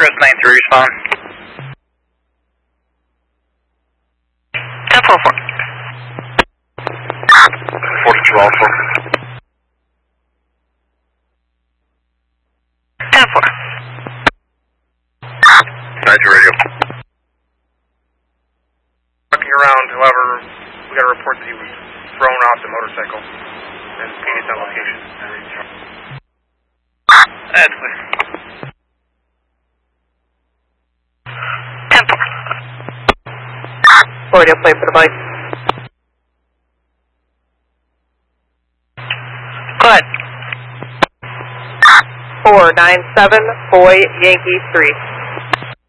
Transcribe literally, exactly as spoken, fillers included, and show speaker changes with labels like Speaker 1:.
Speaker 1: Crest nine three, respond.
Speaker 2: ten four four.
Speaker 3: forty-two Alpha.
Speaker 2: ten four.
Speaker 3: nine two radio.
Speaker 4: Walking around, however, we got a report that he was thrown off the motorcycle and Phoenix on location.
Speaker 1: That's clear.
Speaker 2: ten four.
Speaker 5: Florida plate for the bike.
Speaker 2: Go ahead.
Speaker 5: four nine seven, Boy Yankee three.